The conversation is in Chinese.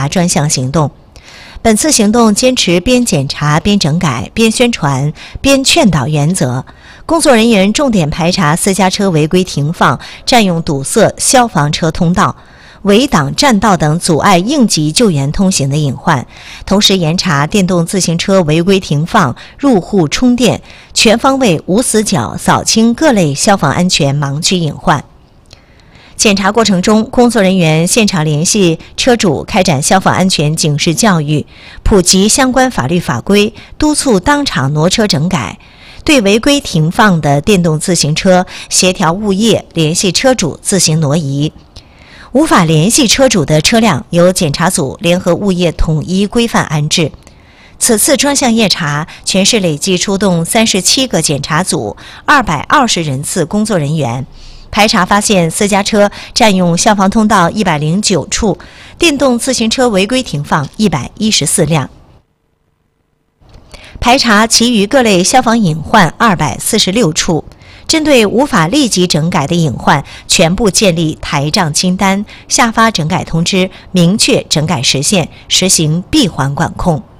查专项行动。本次行动坚持边检查边整改、边宣传边劝导原则，工作人员重点排查私家车违规停放、占用堵塞消防车通道、围挡占道等阻碍应急救援通行的隐患，同时严查电动自行车违规停放、入户充电，全方位无死角扫清各类消防安全盲区隐患。检查过程中，工作人员现场联系车主开展消防安全警示教育，普及相关法律法规，督促当场挪车整改。对违规停放的电动自行车，协调物业联系车主自行挪移。无法联系车主的车辆，由检查组联合物业统一规范安置。此次专项夜查，全市累计出动37个检查组，220人次工作人员。排查发现私家车占用消防通道109处，电动自行车违规停放114辆。排查其余各类消防隐患246处，针对无法立即整改的隐患，全部建立台账清单，下发整改通知，明确整改时限，实行闭环管控。